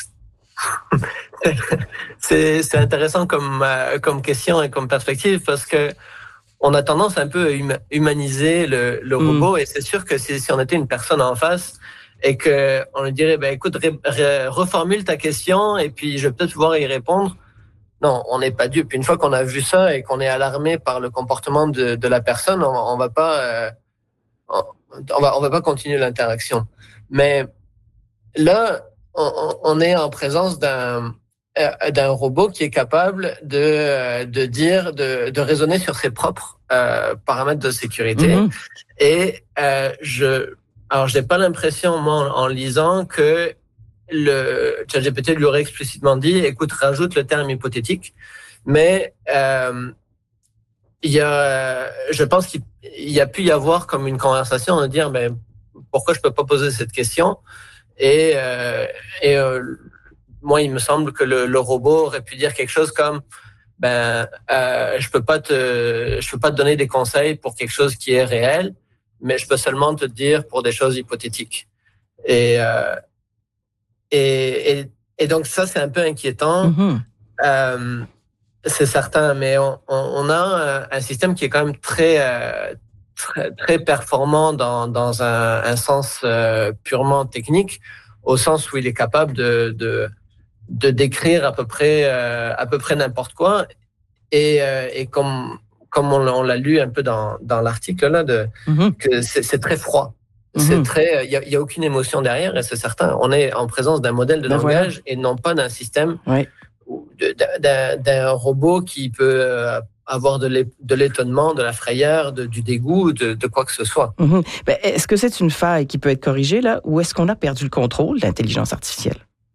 c'est, c'est intéressant comme, euh, comme question et comme perspective parce que on a tendance un peu à humaniser le, le mmh. robot et c'est sûr que si, si on était une personne en face et que on lui dirait ben écoute ré, ré, reformule ta question et puis je vais peut-être pouvoir y répondre. Non, on n'est pas dupe. Une fois qu'on a vu ça et qu'on est alarmé par le comportement de, de la personne, on, on va pas euh, on va on va pas continuer l'interaction. Mais là on, on est en présence d'un d'un robot qui est capable de de dire de de raisonner sur ses propres euh, paramètres de sécurité mmh. et euh, je alors j'ai pas l'impression moi en, en lisant que le ChatGPT lui aurait explicitement dit écoute rajoute le terme hypothétique mais euh, il y a je pense qu'il y a pu y avoir comme une conversation de dire mais pourquoi je peux pas poser cette question et euh, et euh, moi, il me semble que le, le robot aurait pu dire quelque chose comme ben euh, je peux pas te je peux pas te donner des conseils pour quelque chose qui est réel, mais je peux seulement te dire pour des choses hypothétiques. Et euh, et, et et donc ça c'est un peu inquiétant, mm-hmm. euh, c'est certain, mais on, on, on a un système qui est quand même très euh, très, très performant dans dans un, un sens euh, purement technique, au sens où il est capable de de de décrire à peu près euh, à peu près n'importe quoi et euh, et comme comme on, on l'a lu un peu dans dans l'article là de mm-hmm. que c'est, c'est très froid, mm-hmm. c'est très il y a, y a aucune émotion derrière et c'est certain on est en présence d'un modèle de ben langage voilà. et non pas d'un système oui. de, d'un, d'un robot qui peut avoir de, de l'étonnement, de la frayeur, de, du dégoût, de, de quoi que ce soit. Mm-hmm. Ben, est-ce que c'est une faille qui peut être corrigée là ou est-ce qu'on a perdu le contrôle de l'intelligence artificielle?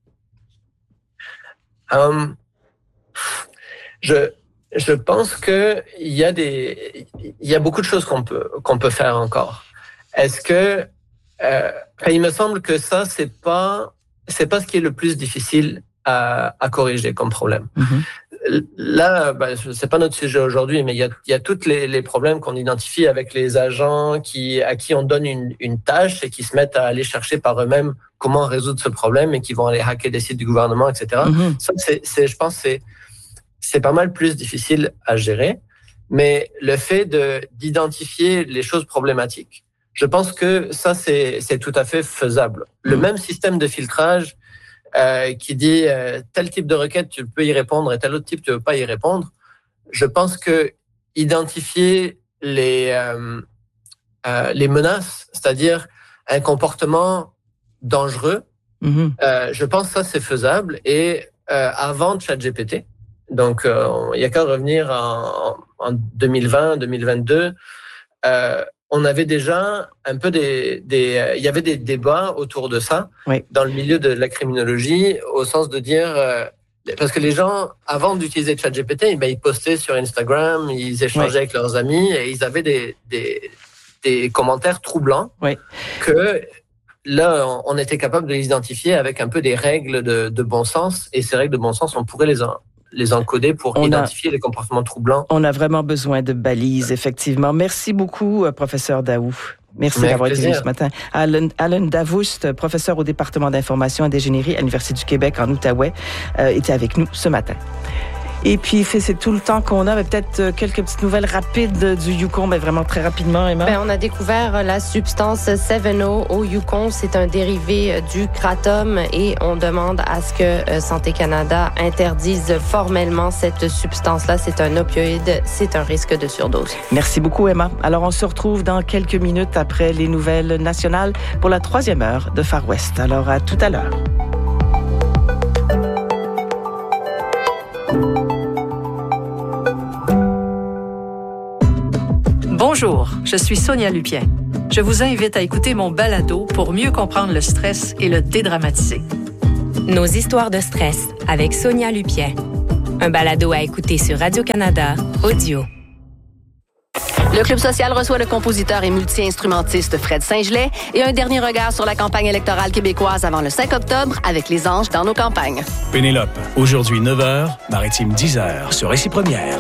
Um, je je pense que il y a des il y a beaucoup de choses qu'on peut qu'on peut faire encore. Est-ce que euh, il me semble que ça c'est pas c'est pas ce qui est le plus difficile à à corriger comme problème. Mm-hmm. Là, ben, c'est pas notre sujet aujourd'hui, mais il y a il y a toutes les les problèmes qu'on identifie avec les agents qui à qui on donne une une tâche et qui se mettent à aller chercher par eux-mêmes comment résoudre ce problème et qui vont aller hacker des sites du gouvernement, et cetera. Mm-hmm. Ça, c'est, c'est, je pense, c'est, c'est pas mal plus difficile à gérer. Mais le fait de, d'identifier les choses problématiques, je pense que ça, c'est, c'est tout à fait faisable. Le mm-hmm. même système de filtrage euh, qui dit euh, tel type de requête, tu peux y répondre et tel autre type, tu ne peux pas y répondre. Je pense que identifier les, euh, euh, les menaces, c'est-à-dire un comportement dangereux, mm-hmm. euh, je pense que ça c'est faisable et euh, avant ChatGPT, donc euh, il y a qu'à revenir en, en deux mille vingt, deux mille vingt-deux, euh, on avait déjà un peu des, des euh, il y avait des débats autour de ça oui. dans le milieu de la criminologie au sens de dire euh, parce que les gens avant d'utiliser ChatGPT, ben, ils postaient sur Instagram, ils échangeaient oui. avec leurs amis et ils avaient des des, des commentaires troublants oui. que là, on était capable de les identifier avec un peu des règles de, de bon sens. Et ces règles de bon sens, on pourrait les, en, les encoder pour on identifier a, les comportements troublants. On a vraiment besoin de balises, effectivement. Merci beaucoup, professeur Daou. Merci avec d'avoir plaisir. été venu ce matin. Alan, Alan Davoust, professeur au département d'information et d'ingénierie à l'Université du Québec en Outaouais, euh, était avec nous ce matin. Et puis, c'est tout le temps qu'on a, mais peut-être quelques petites nouvelles rapides du Yukon, mais vraiment très rapidement, Emma. Ben, on a découvert la substance seven O au Yukon. C'est un dérivé du kratom et on demande à ce que Santé Canada interdise formellement cette substance-là. C'est un opioïde, c'est un risque de surdose. Merci beaucoup, Emma. Alors, on se retrouve dans quelques minutes après les nouvelles nationales pour la troisième heure de Far West. Alors, à tout à l'heure. Bonjour, je suis Sonia Lupien. Je vous invite à écouter mon balado pour mieux comprendre le stress et le dédramatiser. Nos histoires de stress avec Sonia Lupien. Un balado à écouter sur Radio-Canada Audio. Le Club social reçoit le compositeur et multi-instrumentiste Fred Saint-Gelais et un dernier regard sur la campagne électorale québécoise avant le cinq octobre avec Les Anges dans nos campagnes. Pénélope, aujourd'hui neuf heures, Maritime dix heures sur Récit Première.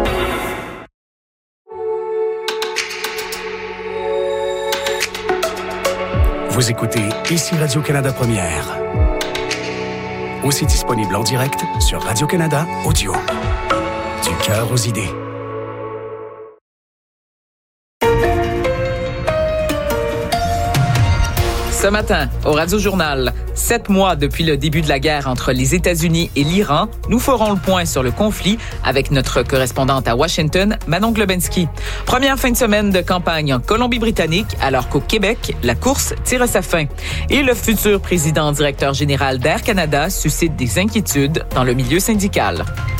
Vous écoutez Ici Radio-Canada Première. Aussi disponible en direct sur Radio-Canada Audio. Du cœur aux idées. Ce matin, au Radio-Journal, sept mois depuis le début de la guerre entre les États-Unis et l'Iran, nous ferons le point sur le conflit avec notre correspondante à Washington, Manon Globensky. Première fin de semaine de campagne en Colombie-Britannique, alors qu'au Québec, la course tire à sa fin. Et le futur président directeur général d'Air Canada suscite des inquiétudes dans le milieu syndical.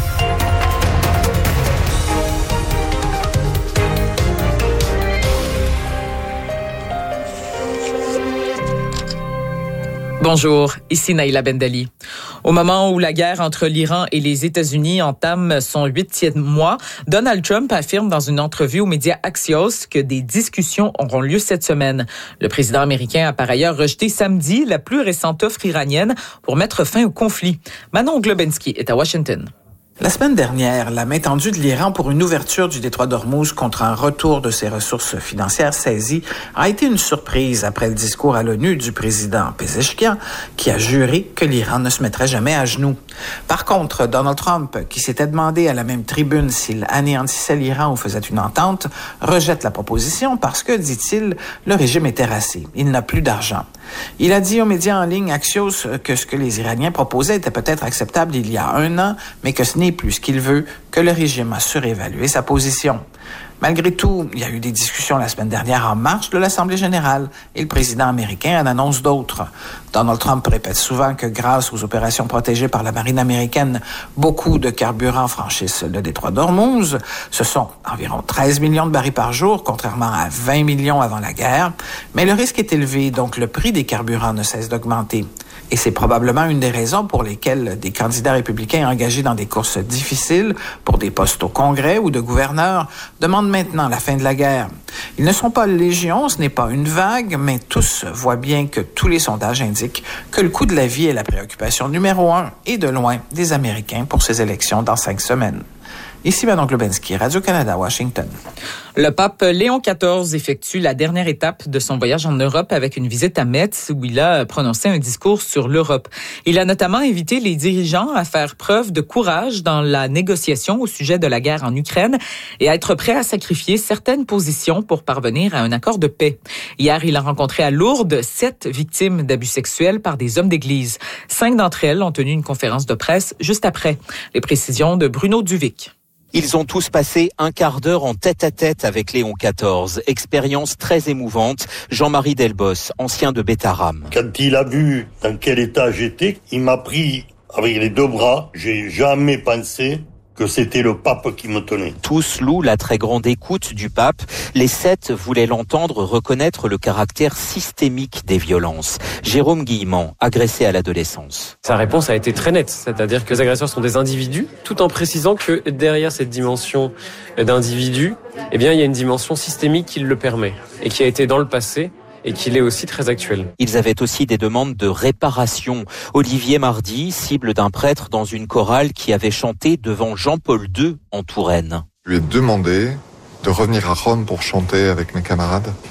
Bonjour, ici Naïla Bendali. Au moment où la guerre entre l'Iran et les États-Unis entame son huitième mois, Donald Trump affirme dans une entrevue aux médias Axios que des discussions auront lieu cette semaine. Le président américain a par ailleurs rejeté samedi la plus récente offre iranienne pour mettre fin au conflit. Manon Globensky est à Washington. La semaine dernière, la main tendue de l'Iran pour une ouverture du détroit d'Ormuz contre un retour de ses ressources financières saisies a été une surprise après le discours à l'ONU du président Pezeshkian qui a juré que l'Iran ne se mettrait jamais à genoux. Par contre, Donald Trump, qui s'était demandé à la même tribune s'il anéantissait l'Iran ou faisait une entente, rejette la proposition parce que, dit-il, le régime est terrassé. Il n'a plus d'argent. Il a dit aux médias en ligne Axios que ce que les Iraniens proposaient était peut-être acceptable il y a un an, mais que ce n'est plus ce qu'il veut, que le régime a surévalué sa position. Malgré tout, il y a eu des discussions la semaine dernière en marge de l'Assemblée générale et le président américain en annonce d'autres. Donald Trump répète souvent que grâce aux opérations protégées par la marine américaine, beaucoup de carburants franchissent le détroit d'Ormuz. Ce sont environ treize millions de barils par jour, contrairement à vingt millions avant la guerre. Mais le risque est élevé, donc le prix des carburants ne cesse d'augmenter. Et c'est probablement une des raisons pour lesquelles des candidats républicains engagés dans des courses difficiles pour des postes au Congrès ou de gouverneurs demandent maintenant la fin de la guerre. Ils ne sont pas légion, ce n'est pas une vague, mais tous voient bien que tous les sondages indiquent que le coût de la vie est la préoccupation numéro un et de loin des Américains pour ces élections dans cinq semaines. Ici Manon Globensky, Radio-Canada, Washington. Le pape Léon quatorze effectue la dernière étape de son voyage en Europe avec une visite à Metz où il a prononcé un discours sur l'Europe. Il a notamment invité les dirigeants à faire preuve de courage dans la négociation au sujet de la guerre en Ukraine et à être prêts à sacrifier certaines positions pour parvenir à un accord de paix. Hier, il a rencontré à Lourdes sept victimes d'abus sexuels par des hommes d'église. Cinq d'entre elles ont tenu une conférence de presse juste après. Les précisions de Bruno Duvic. Ils ont tous passé un quart d'heure en tête-à-tête avec Léon quatorze. Expérience très émouvante. Jean-Marie Delbos, ancien de Bétaram. Quand il a vu dans quel état j'étais, il m'a pris avec les deux bras. J'ai jamais pensé que c'était le pape qui me tenait. Tous louent la très grande écoute du pape. Les sept voulaient l'entendre reconnaître le caractère systémique des violences. Jérôme Guillemant, agressé à l'adolescence. Sa réponse a été très nette, c'est-à-dire que les agresseurs sont des individus, tout en précisant que derrière cette dimension d'individu, eh bien, il y a une dimension systémique qui le permet et qui a été dans le passé et qu'il est aussi très actuel. Ils avaient aussi des demandes de réparation. Olivier Mardy, cible d'un prêtre dans une chorale qui avait chanté devant Jean-Paul deux en Touraine. Je lui ai demandé de revenir à Rome pour chanter avec mes camarades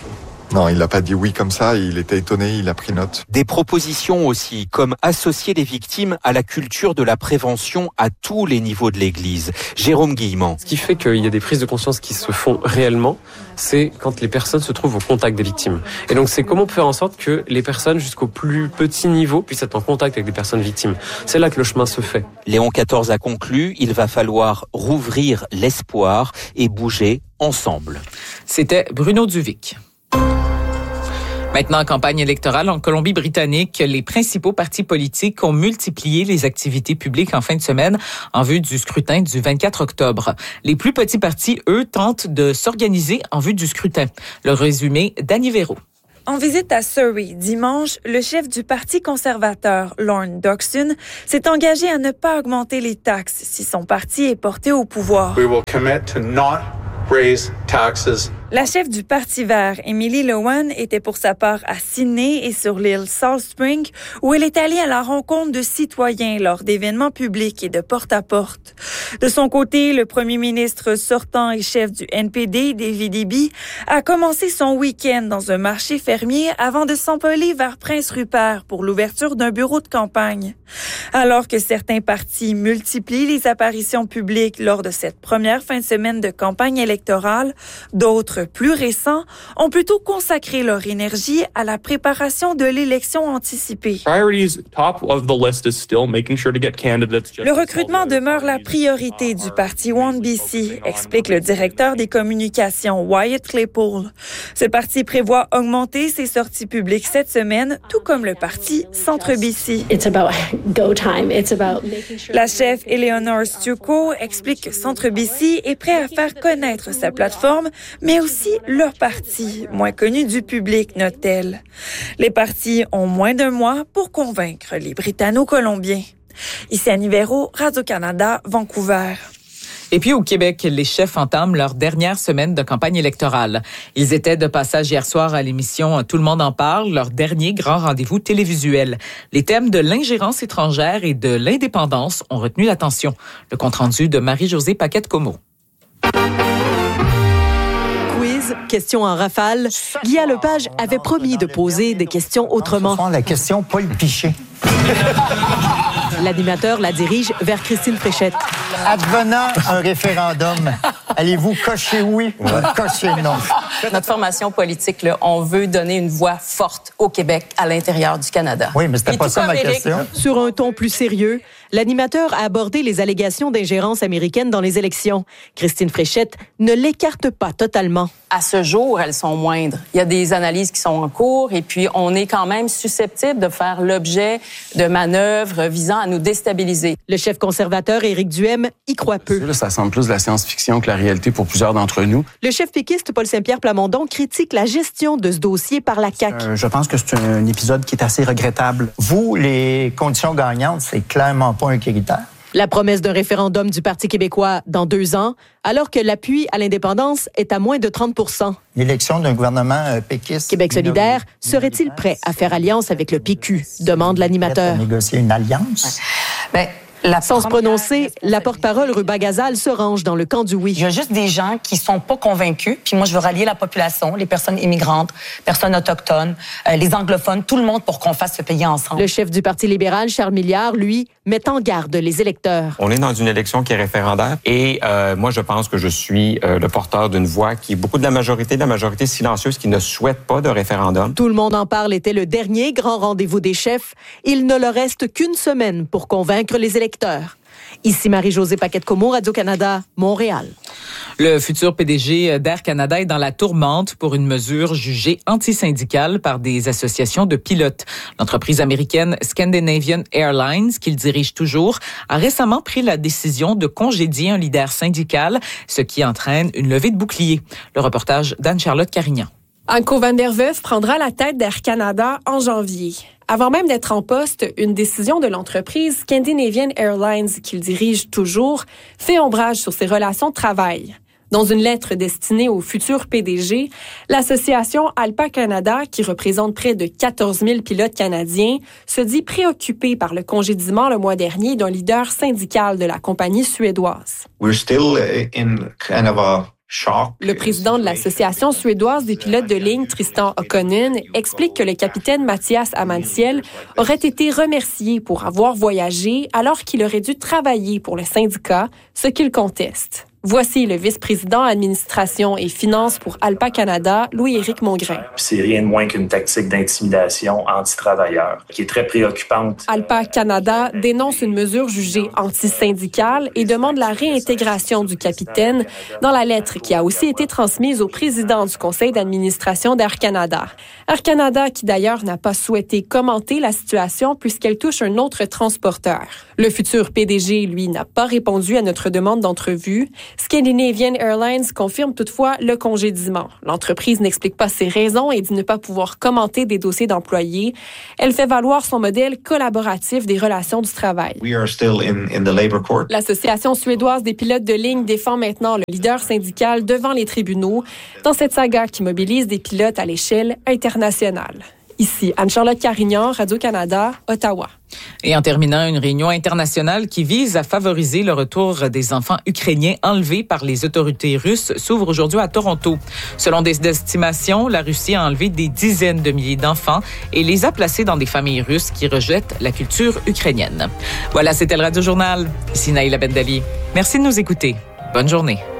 Non, il n'a pas dit oui comme ça, il était étonné, il a pris note. Des propositions aussi, comme associer les victimes à la culture de la prévention à tous les niveaux de l'Église. Jérôme Guillemont. Ce qui fait qu'il y a des prises de conscience qui se font réellement, c'est quand les personnes se trouvent au contact des victimes. Et donc c'est comment faire en sorte que les personnes jusqu'au plus petit niveau puissent être en contact avec des personnes victimes. C'est là que le chemin se fait. Léon quatorze a conclu, il va falloir rouvrir l'espoir et bouger ensemble. C'était Bruno Duvic. Maintenant, en campagne électorale en Colombie-Britannique, les principaux partis politiques ont multiplié les activités publiques en fin de semaine en vue du scrutin du vingt-quatre octobre. Les plus petits partis, eux, tentent de s'organiser en vue du scrutin. Le résumé d'Annie Véro. En visite à Surrey dimanche, le chef du Parti conservateur, Lorne Doxon, s'est engagé à ne pas augmenter les taxes si son parti est porté au pouvoir. We will commit to not raise taxes. La chef du Parti vert, Emily Lowan, était pour sa part à Sydney et sur l'île Salt Spring, où elle est allée à la rencontre de citoyens lors d'événements publics et de porte-à-porte. De son côté, le premier ministre sortant et chef du N P D, David Eby, a commencé son week-end dans un marché fermier avant de s'envoler vers Prince Rupert pour l'ouverture d'un bureau de campagne. Alors que certains partis multiplient les apparitions publiques lors de cette première fin de semaine de campagne électorale, d'autres plus récents ont plutôt consacré leur énergie à la préparation de l'élection anticipée. Le recrutement demeure la priorité du parti One B C, explique le directeur des communications Wyatt Claypool. Ce parti prévoit augmenter ses sorties publiques cette semaine, tout comme le parti Centre B C. La chef Eleanor Stucco explique que Centre B C est prêt à faire connaître sa plateforme, mais aussi leur parti, moins connu du public, note-t-elle. Les partis ont moins d'un mois pour convaincre les Britanno-Colombiens. Ici Annie Véro, Radio-Canada, Vancouver. Et puis au Québec, les chefs entament leur dernière semaine de campagne électorale. Ils étaient de passage hier soir à l'émission Tout le monde en parle, leur dernier grand rendez-vous télévisuel. Les thèmes de l'ingérence étrangère et de l'indépendance ont retenu l'attention. Le compte-rendu de Marie-Josée Paquette-Comeau. Questions en rafale. Guy Lepage avait promis de poser des questions autrement. La question Paul Piché. L'animateur la dirige vers Christine Fréchette. Advenant un référendum, allez-vous cocher oui ou cocher non? Notre formation politique, là, on veut donner une voix forte au Québec, à l'intérieur du Canada. Oui, mais c'était pas ça ma question. Sur un ton plus sérieux, l'animateur a abordé les allégations d'ingérence américaine dans les élections. Christine Fréchette ne l'écarte pas totalement. À ce jour, elles sont moindres. Il y a des analyses qui sont en cours et puis on est quand même susceptible de faire l'objet de manœuvres visant à nous déstabiliser. Le chef conservateur Éric Duhem y croit peu. Là, ça semble plus de la science-fiction que la réalité pour plusieurs d'entre nous. Le chef péquiste Paul Saint-Pierre Plamondon critique la gestion de ce dossier par la C A Q. Euh, je pense que c'est un épisode qui est assez regrettable. Vous, les conditions gagnantes, c'est clairement pas un critère. La promesse d'un référendum du Parti québécois dans deux ans, alors que l'appui à l'indépendance est à moins de trente pour cent. L'élection d'un gouvernement péquiste... Québec solidaire serait-il prêt à faire alliance avec le P Q, demande l'animateur. Négocier une alliance? Ben, La Sans se prononcer, la porte-parole Ruba Gazal se range dans le camp du oui. Il y a juste des gens qui sont pas convaincus. Puis moi, je veux rallier la population, les personnes immigrantes, personnes autochtones, euh, les anglophones, tout le monde pour qu'on fasse ce pays ensemble. Le chef du Parti libéral, Charles Milliard, lui, met en garde les électeurs. On est dans une élection qui est référendaire et euh, moi, je pense que je suis euh, le porteur d'une voix qui est beaucoup de la majorité, de la majorité silencieuse qui ne souhaite pas de référendum. Tout le monde en parle était le dernier grand rendez-vous des chefs. Il ne leur reste qu'une semaine pour convaincre les électeurs. Ici Marie-Josée Paquette-Comeau, Radio-Canada, Montréal. Le futur P D G d'Air Canada est dans la tourmente pour une mesure jugée antisyndicale par des associations de pilotes. L'entreprise américaine Scandinavian Airlines, qu'il dirige toujours, a récemment pris la décision de congédier un leader syndical, ce qui entraîne une levée de bouclier. Le reportage d'Anne-Charlotte Carignan. Anko van der Weyf prendra la tête d'Air Canada en janvier. Avant même d'être en poste, une décision de l'entreprise Scandinavian Airlines, qu'il dirige toujours, fait ombrage sur ses relations de travail. Dans une lettre destinée au futur P D G, l'association ALPA Canada, qui représente près de quatorze mille pilotes canadiens, se dit préoccupée par le congédiement le mois dernier d'un leader syndical de la compagnie suédoise. We're still in kind of a Le président de l'Association suédoise des pilotes de ligne, Tristan Okkonen, explique que le capitaine Mathias Amantiel aurait été remercié pour avoir voyagé alors qu'il aurait dû travailler pour le syndicat, ce qu'il conteste. Voici le vice-président administration et finances pour Alpa Canada, Louis-Éric Mongrain. C'est rien de moins qu'une tactique d'intimidation anti-travailleurs qui est très préoccupante. Alpa Canada dénonce une mesure jugée anti-syndicale et demande la réintégration du capitaine dans la lettre qui a aussi été transmise au président du conseil d'administration d'Air Canada. Air Canada qui d'ailleurs n'a pas souhaité commenter la situation puisqu'elle touche un autre transporteur. Le futur P D G, lui, n'a pas répondu à notre demande d'entrevue. Scandinavian Airlines confirme toutefois le congédiement. L'entreprise n'explique pas ses raisons et dit ne pas pouvoir commenter des dossiers d'employés. Elle fait valoir son modèle collaboratif des relations du travail. We are still in, in the labor court. L'Association suédoise des pilotes de ligne défend maintenant le leader syndical devant les tribunaux dans cette saga qui mobilise des pilotes à l'échelle internationale. Ici, Anne-Charlotte Carignan, Radio-Canada, Ottawa. Et en terminant, une réunion internationale qui vise à favoriser le retour des enfants ukrainiens enlevés par les autorités russes s'ouvre aujourd'hui à Toronto. Selon des estimations, la Russie a enlevé des dizaines de milliers d'enfants et les a placés dans des familles russes qui rejettent la culture ukrainienne. Voilà, c'était le Radio-Journal. Ici Naïla Bendali. Merci de nous écouter. Bonne journée.